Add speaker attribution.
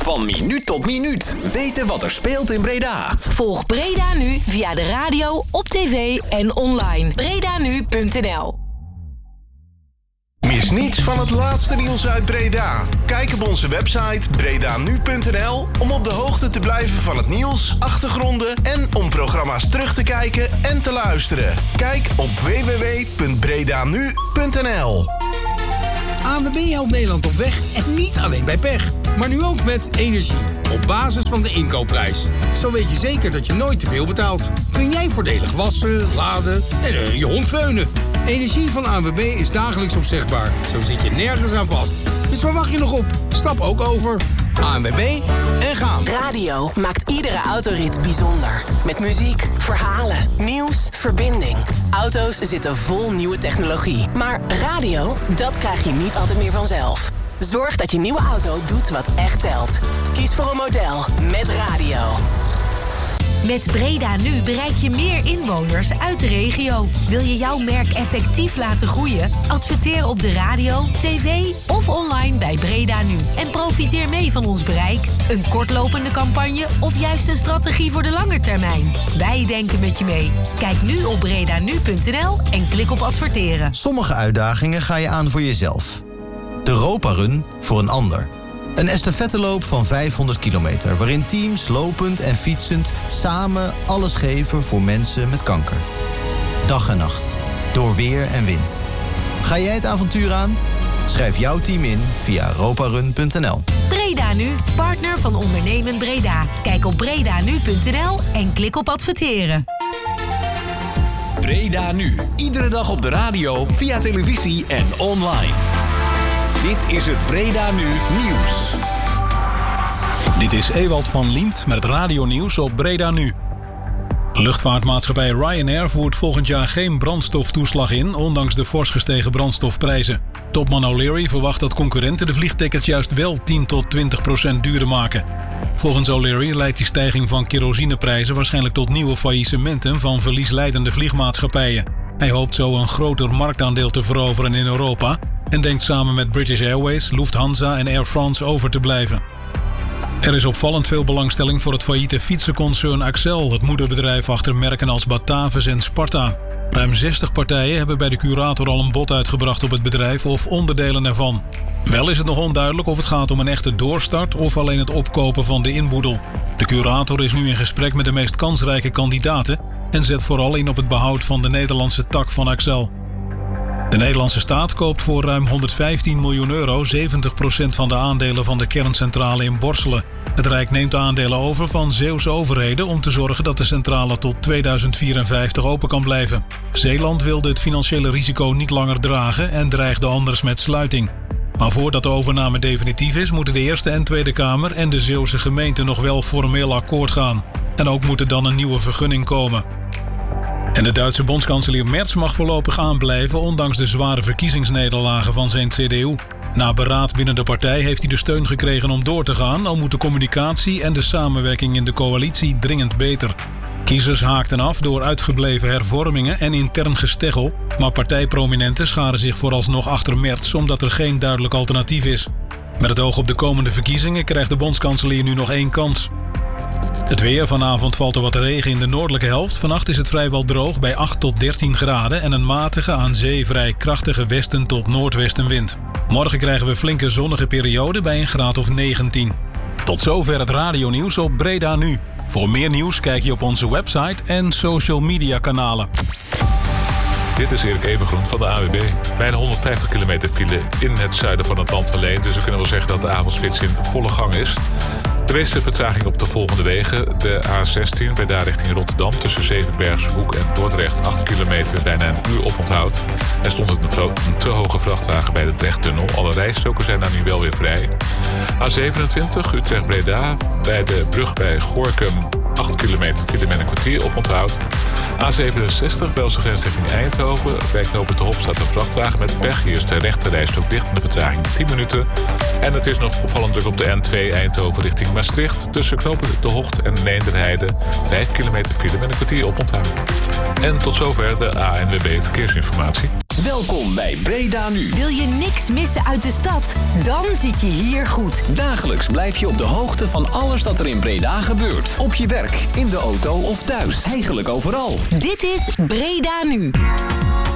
Speaker 1: Van minuut tot minuut weten wat er speelt in Breda.
Speaker 2: Volg Breda Nu via de radio, op tv en online. bredanu.nl.
Speaker 3: Mis niets van het laatste nieuws uit Breda. Kijk op onze website bredanu.nl om op de hoogte te blijven van het nieuws, achtergronden en om programma's terug te kijken en te luisteren. Kijk op www.bredanu.nl.
Speaker 4: ANWB helpt Nederland op weg en niet alleen bij pech, maar nu ook met energie. Op basis van de inkoopprijs. Zo weet je zeker dat je nooit te veel betaalt. Kun jij voordelig wassen, laden en je hond veunen. Energie van ANWB is dagelijks opzegbaar. Zo zit je nergens aan vast. Dus waar wacht je nog op? Stap ook over. ANWB en gaan.
Speaker 2: Radio maakt iedere autorit bijzonder. Met muziek, verhalen, nieuws, verbinding. Auto's zitten vol nieuwe technologie. Maar radio, dat krijg je niet altijd meer vanzelf. Zorg dat je nieuwe auto doet wat echt telt. Kies voor een model met radio.
Speaker 5: Met Breda Nu bereik je meer inwoners uit de regio. Wil je jouw merk effectief laten groeien? Adverteer op de radio, tv of online bij Breda Nu. En profiteer mee van ons bereik, een kortlopende campagne of juist een strategie voor de lange termijn. Wij denken met je mee. Kijk nu op bredanu.nl en klik op adverteren.
Speaker 6: Sommige uitdagingen ga je aan voor jezelf. De Europa Run voor een ander. Een estafetteloop van 500 kilometer... waarin teams lopend en fietsend samen alles geven voor mensen met kanker. Dag en nacht, door weer en wind. Ga jij het avontuur aan? Schrijf jouw team in via europarun.nl.
Speaker 5: Breda Nu, partner van Ondernemen Breda. Kijk op bredanu.nl en klik op adverteren.
Speaker 1: Breda Nu. Iedere dag op de radio, via televisie en online. Dit is het Breda Nu nieuws.
Speaker 7: Dit is Ewald van Liemt met het radionieuws op Breda Nu. Luchtvaartmaatschappij Ryanair voert volgend jaar geen brandstoftoeslag in, ondanks de fors gestegen brandstofprijzen. Topman O'Leary verwacht dat concurrenten de vliegtickets juist wel 10 tot 20% duurder maken. Volgens O'Leary leidt die stijging van kerosineprijzen waarschijnlijk tot nieuwe faillissementen van verliesleidende vliegmaatschappijen. Hij hoopt zo een groter marktaandeel te veroveren in Europa en denkt samen met British Airways, Lufthansa en Air France over te blijven. Er is opvallend veel belangstelling voor het failliete fietsenconcern Accel, het moederbedrijf achter merken als Batavus en Sparta. Ruim 60 partijen hebben bij de curator al een bod uitgebracht op het bedrijf of onderdelen ervan. Wel is het nog onduidelijk of het gaat om een echte doorstart of alleen het opkopen van de inboedel. De curator is nu in gesprek met de meest kansrijke kandidaten en zet vooral in op het behoud van de Nederlandse tak van Accel. De Nederlandse staat koopt voor ruim 115 miljoen euro 70% van de aandelen van de kerncentrale in Borselen. Het Rijk neemt aandelen over van Zeeuwse overheden om te zorgen dat de centrale tot 2054 open kan blijven. Zeeland wilde het financiële risico niet langer dragen en dreigde anders met sluiting. Maar voordat de overname definitief is, moeten de Eerste en Tweede Kamer en de Zeeuwse gemeente nog wel formeel akkoord gaan. En ook moet er dan een nieuwe vergunning komen. En de Duitse bondskanselier Merz mag voorlopig aanblijven, ondanks de zware verkiezingsnederlagen van zijn CDU. Na beraad binnen de partij heeft hij de steun gekregen om door te gaan, al moet de communicatie en de samenwerking in de coalitie dringend beter. Kiezers haakten af door uitgebleven hervormingen en intern gesteggel, maar partijprominenten scharen zich vooralsnog achter Merz omdat er geen duidelijk alternatief is. Met het oog op de komende verkiezingen krijgt de bondskanselier nu nog 1 kans. Het weer, vanavond valt er wat regen in de noordelijke helft. Vannacht is het vrijwel droog bij 8 tot 13 graden... en een matige, aan zee vrij krachtige westen tot noordwestenwind. Morgen krijgen we flinke zonnige periode bij een graad of 19. Tot zover het radionieuws op Breda Nu. Voor meer nieuws kijk je op onze website en social media kanalen.
Speaker 8: Dit is Erik Evengroen van de AWB. Bijna 150 kilometer file in het zuiden van het land alleen. Dus we kunnen wel zeggen dat de avondspits in volle gang is. De meeste vertraging op de volgende wegen. De A16 bij daar richting Rotterdam tussen Zevenbergshoek en Dordrecht 8 kilometer, bijna een uur oponthoud. Er stond een te hoge vrachtwagen bij de Drechttunnel. Alle rijstroken zijn daar nu wel weer vrij. A27 Utrecht-Breda bij de brug bij Gorinchem 8 kilometer file met een kwartier oponthoud. A67 Belse grens richting Eindhoven. Bij knooppunt De Hop staat een vrachtwagen met pech. Hier is de rechte rijstrook dicht en de vertraging 10 minuten. En het is nog opvallend druk op de N2 Eindhoven richting Maastricht. Tussen knooppunt De Hocht en Leenderheide 5 kilometer file met een kwartier oponthoud. En tot zover de ANWB Verkeersinformatie.
Speaker 1: Welkom bij Breda Nu.
Speaker 5: Wil je niks missen uit de stad? Dan zit je hier goed.
Speaker 1: Dagelijks blijf je op de hoogte van alles dat er in Breda gebeurt. Op je werk, in de auto of thuis. Eigenlijk overal.
Speaker 5: Dit is Breda Nu.